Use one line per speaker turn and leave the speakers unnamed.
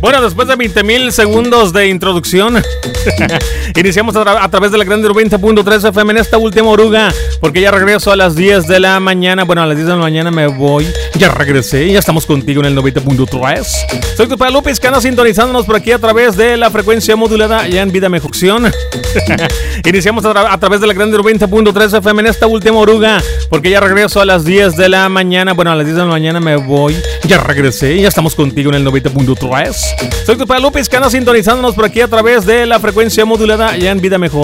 Bueno, después de 20,000 segundos de introducción, iniciamos a través de la Grande 90.3 FM en esta última oruga, porque ya regreso a las 10 de la mañana. Bueno, a las 10 de la mañana me voy. Ya regresé, ya estamos contigo en el 90.3. Soy tu Guadalupe Iscano, sintonizándonos por aquí a través de la frecuencia modulada ya en Vida Mejocción. Iniciamos a través de la Grande 90.3 FM en esta última oruga, porque ya regreso a las 10 de la mañana. Bueno, a las 10 de la mañana me voy. Ya regresé, ya estamos contigo en el 90.3. Soy tu Guadalupe Iscano, sintonizándonos por aquí a través de la frecuencia modulada ya en Vida Mejor.